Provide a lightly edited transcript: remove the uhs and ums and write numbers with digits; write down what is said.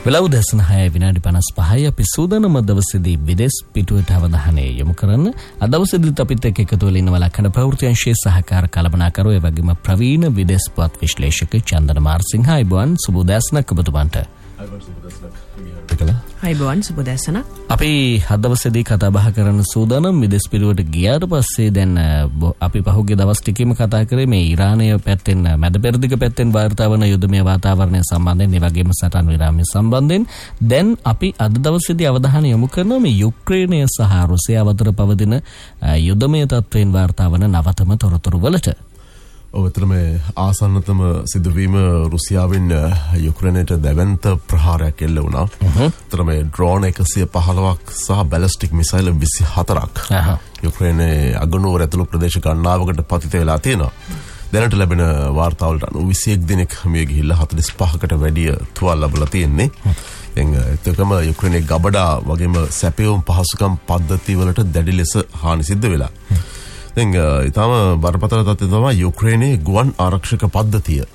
වෙලව දැසන 6:55 අපි සූදානම දවසේදී විදේශ පිටුවට අවධානය යොමු කරන්න. අද දවසේදීත් අපිත් එක්ක එකතු වෙලා ඉන්නවා ලක්ෂණ ප්‍රවෘත්ති අංශයේ සහකාර කළමනාකරු ඒ වගේම ප්‍රවීණ විදේශ පුවත් විශ්ලේෂක චන්දන මාර්සිංහ. අයිබෝන් සුබ දැසනක් ඔබතුමන්ට. අයිබෝන් සුබ දැසන. අපි අද දවසේදී කතා බහ කරන්න සූදානම් විදේශ පිටුවට ගියාට පස්සේ දැන් අපි පහුගිය දවස් ටිකේම කතා කරේ මේ ඉරානය පැත්තෙන් මැද පෙරදිග පැත්තෙන් වාර්තා වන යුද්ධමය වාතාවරණය සම්බන්ධයෙන් ඒ වගේම සටන් විරාමය සම්බන්ධයෙන් දැන් අපි අද දවසේදී අවධානය යොමු කරනවා මේ යුක්‍රේනය සහ රුසියාව අතර පවතින යුද්ධමය තත්ත්වයෙන් වාර්තා වන නවතම තොරතුරු වලට. ඔවතර මේ ආසන්නතම සිදුවීම රුසියාවෙන් යුක්‍රේනයට දැවැන්ත ප්‍රහාරයක් එල්ල වුණා. තර මේ ඩ්‍රෝන 115ක් සහ බැලිස්ටික් මිසයිල් 24ක් යුක්‍රේනයේ අගනුවර ඇතුළු ප්‍රදේශ ගණනාවකට පතිත වෙලා තියෙනවා. දැනට ලැබෙන වාර්තාවලට අනුව 21 දිනක් මිය ගිහිල්ලා 45කට වැඩිය තුවාල ලැබලා තියෙන්නේ. එතකම යුක්‍රේනයේ ගබඩා වගේම සැපයුම් පහසුකම් පද්ධති වලට දැඩි ලෙස හානි සිද්ධ වෙලා. ඉතාම බරපතල තත්ත්වය තමයි යුක්‍රේනයේ ගුවන් ආරක්ෂක පද්ධතිය.